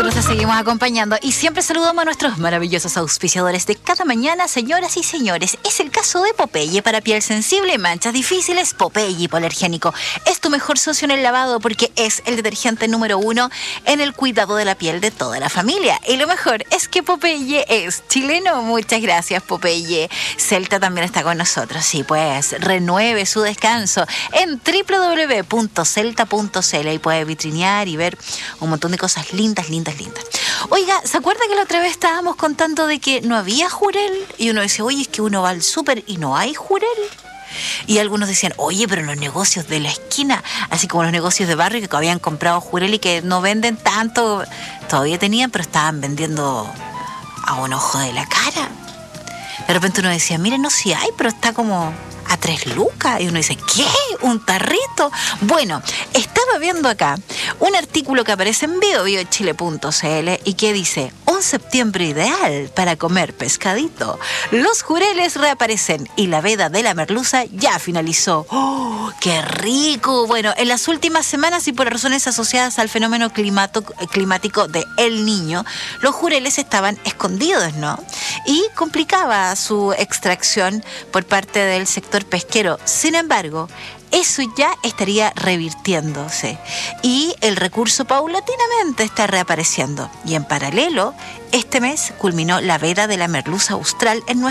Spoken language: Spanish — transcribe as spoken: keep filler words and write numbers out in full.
Nosotros te seguimos acompañando y siempre saludamos a nuestros maravillosos auspiciadores de cada mañana, señoras y señores. Es el caso de Popeye para piel sensible, manchas difíciles. Popeye hipoalergénico es tu mejor socio en el lavado porque es el detergente número uno en el cuidado de la piel de toda la familia. Y lo mejor es que Popeye es chileno. Muchas gracias, Popeye. Celta también está con nosotros. Sí, pues renueve su descanso en doble u doble u doble u punto celta punto c l y puede vitrinear y ver un montón de cosas lindas, lindas, lindas. Oiga, ¿se acuerda que la otra vez estábamos contando de que no había jurel? Y uno dice, oye, es que uno va al súper y no hay jurel. Y algunos decían, oye, pero en los negocios de la esquina, así como los negocios de barrio que habían comprado jurel y que no venden tanto, todavía tenían, pero estaban vendiendo a un ojo de la cara. De repente uno decía, miren, no, sí hay, pero está como a tres lucas. Y uno dice, ¿qué? ¿Un tarrito? Bueno, estaba viendo acá un artículo que aparece en bio bio chile punto c l y que dice, un septiembre ideal para comer pescadito. Los jureles reaparecen y la veda de la merluza ya finalizó. ¡Oh, qué rico! Bueno, en las últimas semanas y por razones asociadas al fenómeno climato, climático de El Niño, los jureles estaban escondidos, ¿no? Y complicaba su extracción por parte del sector pesquero. Sin embargo, eso ya estaría revirtiéndose y el recurso paulatinamente está reapareciendo. Y en paralelo, este mes culminó la veda de la merluza austral en nuestra